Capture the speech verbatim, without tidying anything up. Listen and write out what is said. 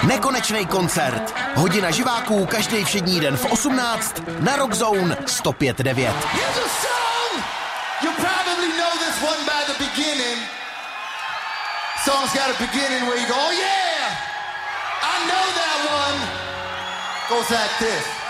Nekonečný koncert. Hodina živáků každý všední den v osmnáct na Rock Zone sto pět devět. You probably know this one by the beginning. Song's got a beginning where you go, oh yeah, I know that one. Goes like this.